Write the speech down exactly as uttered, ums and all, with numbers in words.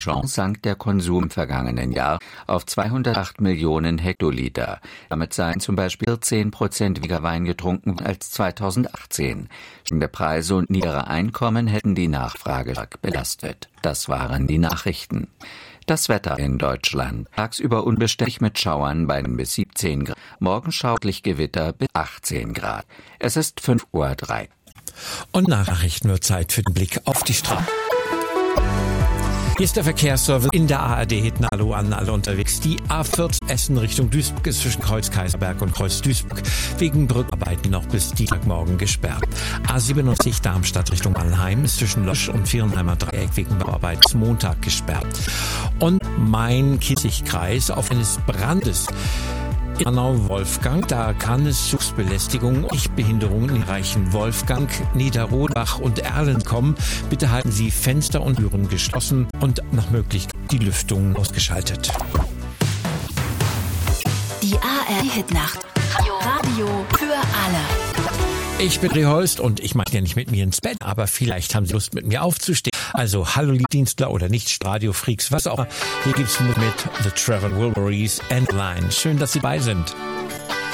sank der Konsum im vergangenen Jahr auf zweihundertacht Millionen Hektoliter. Damit seien zum Beispiel vierzehn Prozent weniger Wein getrunken als zweitausendachtzehn. Steigende Preise und niedrigere Einkommen hätten die Nachfrage stark belastet. Das waren die Nachrichten. Das Wetter in Deutschland. Tagsüber unbeständig mit Schauern bei bis siebzehn Grad. Morgen schautlich Gewitter bis achtzehn Grad. Es ist fünf Uhr drei. Und nach Nachrichten wird Zeit für den Blick auf die Straße. Hier ist der Verkehrsservice in der A R D. Hallo an alle unterwegs. Die A vierzig Essen Richtung Duisburg ist zwischen Kreuz Kaiserberg und Kreuz Duisburg wegen Brückarbeiten noch bis Dienstagmorgen gesperrt. A siebenundsiebzig Darmstadt Richtung Mannheim ist zwischen Losch und Vierenheimer Dreieck wegen Bauarbeit bis Montag gesperrt. Und Main-Kinzig-Kreis auf eines Brandes in Hanau-Wolfgang, da kann es zu Belästigungen und Lichtbehinderungen erreichen. Wolfgang, Niederrodach und Erlen kommen. Bitte halten Sie Fenster und Türen geschlossen und nach Möglichkeit die Lüftung ausgeschaltet. Die A R D-Hitnacht. Radio für alle. Ich bin Reholst und ich mache ja nicht mit mir ins Bett, aber vielleicht haben Sie Lust, mit mir aufzustehen. Also, hallo Dienstler oder nicht, Radio-Freaks, was auch. Hier gibt's mit The Trevor Wilburys and Line. Schön, dass Sie bei sind.